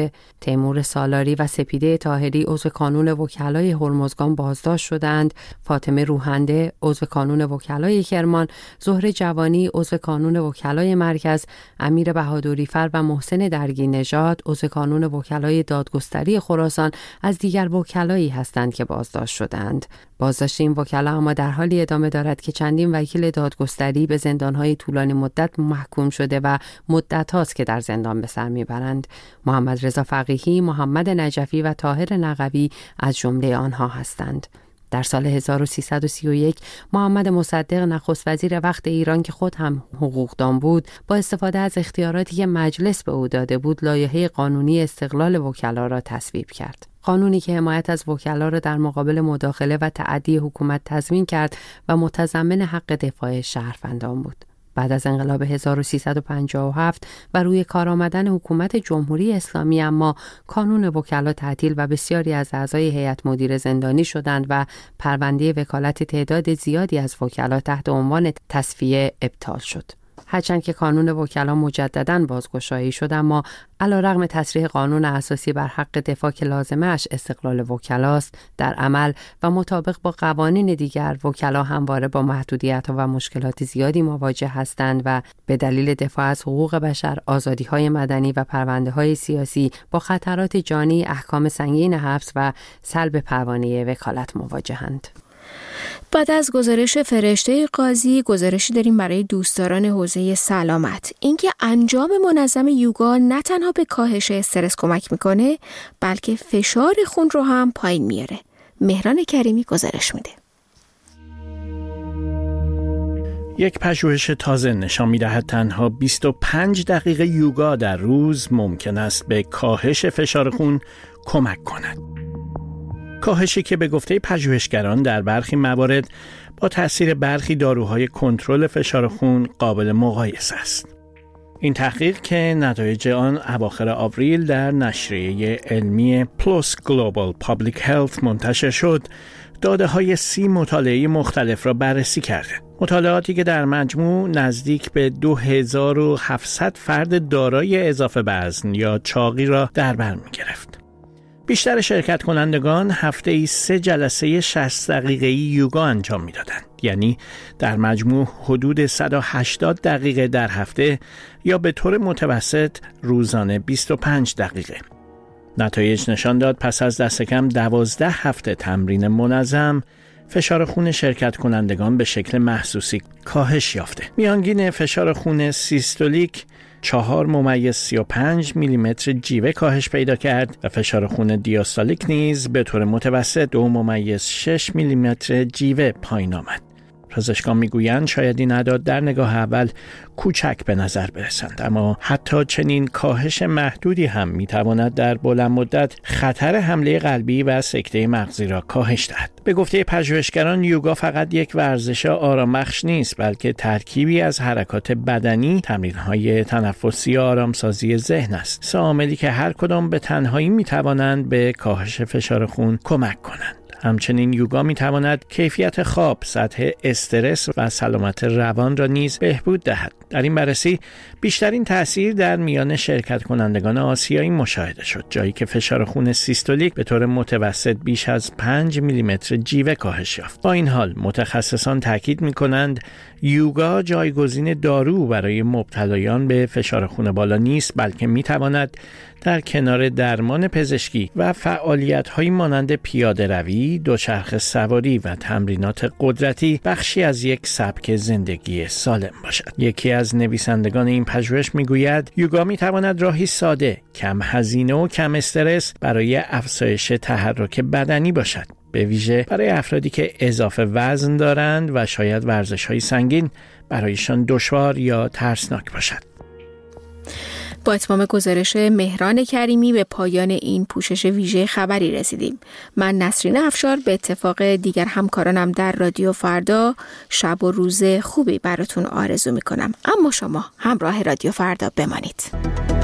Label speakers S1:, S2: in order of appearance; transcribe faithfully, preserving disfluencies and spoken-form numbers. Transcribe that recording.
S1: شده. تیمور سالاری و سپیده طاهری عضو کانون وکلای هرمزگان بازداشت شدند. فاطمه روحنده عضو کانون وکلای کرمان، زهره جوانی عضو کانون وکلای مرکز، امیر بهادری‌فر و محسن درگی نژاد عضو کانون وکلای دادگستری خراسان از دیگر وکلایی هستند که بازداشت شدند. بازداشت این وکلا اما در حالی ادامه دارد که چندین وکیل دادگستری به زندانهای طولانی مدت محکوم شده و مدت هاست که در زندان به سر میبرند. محمد رضا فقیهی، محمد نجفی و طاهر نقوی از جمله آنها هستند. در سال هزار و سیصد و سی و یک محمد مصدق نخست وزیر وقت ایران که خود هم حقوقدان بود، با استفاده از اختیاراتی که مجلس به او داده بود، لایحه قانونی استقلال وکلا را تصویب کرد. قانونی که حمایت از وکلا را در مقابل مداخله و تعدی حکومت تضمین کرد و متضمن حق دفاع شهروندان بود. بعد از انقلاب هزار و سیصد و پنجاه و هفت و روی کار آمدن حکومت جمهوری اسلامی اما کانون وکلا تعطیل و بسیاری از اعضای هیئت مدیره زندانی شدند و پرونده وکالت تعداد زیادی از وکلا تحت عنوان تصفیه ابطال شد. هرچند که کانون وکلا مجدداً بازگشایی شد، اما علیرغم تصریح قانون اساسی بر حق دفاع که لازمه اش استقلال وکلاست، در عمل و مطابق با قوانین دیگر وکلا همواره با محدودیت‌ها و مشکلات زیادی مواجه هستند و به دلیل دفاع از حقوق بشر، آزادی‌های مدنی و پرونده‌های سیاسی با خطرات جانی، احکام سنگین حبس و سلب پروانه وکالت مواجهند.
S2: بعد از گزارش فرشته قاضی، گزارشی داریم برای دوستداران حوزه سلامت. اینکه انجام منظم یوگا نه تنها به کاهش استرس کمک میکنه، بلکه فشار خون رو هم پایین میاره. مهران کریمی گزارش میده.
S3: یک پژوهش تازه نشان می‌دهد تنها بیست و پنج دقیقه یوگا در روز ممکن است به کاهش فشار خون کمک کند. کاهشی که به گفته پژوهشگران در برخی موارد با تأثیر برخی داروهای کنترل فشار خون قابل مقایسه است. این تحقیق که نتایج آن اواخر آوریل در نشریه علمی پلوس گلوبال پابلیک هلت منتشر شد، داده های سی مطالعه مختلف را بررسی کرده. مطالعاتی که در مجموع نزدیک به دو هزار و هفتصد فرد دارای اضافه وزن یا چاقی را در بر می گرفت. بیشتر شرکت کنندگان هفته ای سه جلسه شصت دقیقه‌ای یوگا انجام می دادند. یعنی در مجموع حدود صد و هشتاد دقیقه در هفته یا به طور متوسط روزانه بیست و پنج دقیقه. نتایج نشان داد پس از دست کم دوازده هفته تمرین منظم، فشار خون شرکت کنندگان به شکل محسوسی کاهش یافته. میانگین فشار خون سیستولیک چهار ممیز سی و پنج میلیمتر جیوه کاهش پیدا کرد و فشار خون دیاستالیک نیز به طور متوسط دو ممیز شش میلیمتر جیوه پایین آمد. پزشکان میگویند شاید این اعداد در نگاه اول کوچک به نظر برسند، اما حتی چنین کاهش محدودی هم میتواند در بلند مدت خطر حمله قلبی و سکته مغزی را کاهش دهد. به گفته پژوهشگران یوگا فقط یک ورزش آرامبخش نیست، بلکه ترکیبی از حرکات بدنی، تمرین‌های تنفسی و آرامسازی ذهن است. سه عاملی که هر کدام به تنهایی میتوانند به کاهش فشار خون کمک کنند. همچنین یوگا می تواند کیفیت خواب، سطح استرس و سلامت روان را نیز بهبود دهد. در این بررسی بیشترین تأثیر در میان شرکت کنندگان آسیایی مشاهده شد، جایی که فشار خون سیستولیک به طور متوسط بیش از پنج میلیمتر جیوه کاهش یافت. با این حال متخصصان تاکید می کنند یوگا جایگزین دارو برای مبتلایان به فشار خون بالا نیست، بلکه می تواند در کنار درمان پزشکی و فعالیت‌هایی مانند پیاده روی، دوچرخه سواری و تمرینات قدرتی بخشی از یک سبک زندگی سالم باشد. یکی از نویسندگان این پژوهش میگوید یوگا میتواند راهی ساده، کم هزینه و کم استرس برای افزایش تحرک بدنی باشد، به ویژه برای افرادی که اضافه وزن دارند و شاید ورزش‌های سنگین برایشان دشوار یا ترسناک باشد.
S2: با اتمام گزارش مهران کریمی به پایان این پوشش ویژه خبری رسیدیم. من نسرین افشار به اتفاق دیگر همکارانم در رادیو فردا شب و روز خوبی براتون آرزو میکنم. اما شما همراه رادیو فردا بمانید.